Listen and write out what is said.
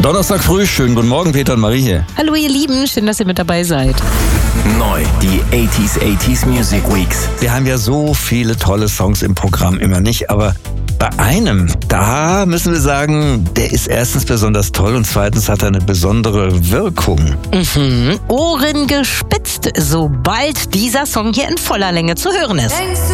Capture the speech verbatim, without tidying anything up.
Donnerstag früh, schönen guten Morgen, Peter und Marie hier. Hallo ihr Lieben, schön, dass ihr mit dabei seid. Neu, die achtziger achtziger Music Weeks. Wir haben ja so viele tolle Songs im Programm, immer nicht, aber bei einem, da müssen wir sagen, der ist erstens besonders toll und zweitens hat er eine besondere Wirkung. Mhm. Ohren gespitzt, sobald dieser Song hier in voller Länge zu hören ist.